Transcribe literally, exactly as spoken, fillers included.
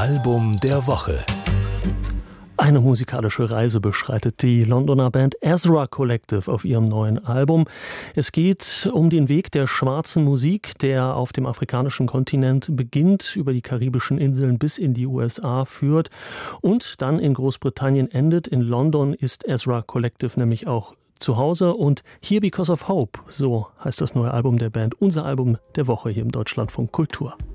Album der Woche. Eine musikalische Reise beschreitet die Londoner Band Ezra Collective auf ihrem neuen Album. Es geht um den Weg der schwarzen Musik, der auf dem afrikanischen Kontinent beginnt, über die karibischen Inseln bis in die U S A führt und dann in Großbritannien endet. In London ist Ezra Collective nämlich auch zu Hause und Here Because of Hope, so heißt das neue Album der Band, unser Album der Woche hier im Deutschlandfunk Kultur.